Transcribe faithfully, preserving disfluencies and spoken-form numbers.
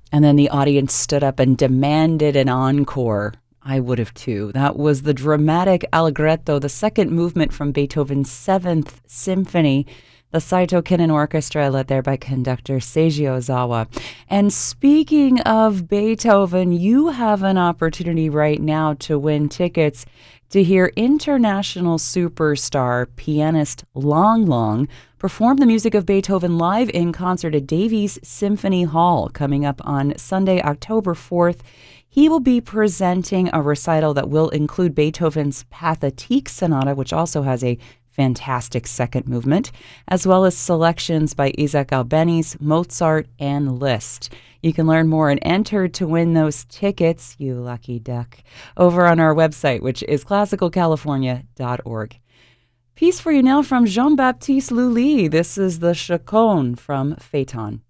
And then the audience stood up and demanded an encore. I would have too. That was the dramatic Allegretto, the second movement from Beethoven's Seventh Symphony, the Saito Kinen Orchestra, led there by conductor Seiji Ozawa. And speaking of Beethoven, you have an opportunity right now to win tickets to hear international superstar pianist Long Long perform the music of Beethoven live in concert at Davies Symphony Hall coming up on Sunday, October fourth. He will be presenting a recital that will include Beethoven's Pathetique Sonata, which also has a fantastic second movement, as well as selections by Isaac Albeniz, Mozart, and Liszt. You can learn more and enter to win those tickets, you lucky duck, over on our website, which is classical california dot org. Piece for you now from Jean-Baptiste Lully. This is the Chaconne from Phaeton.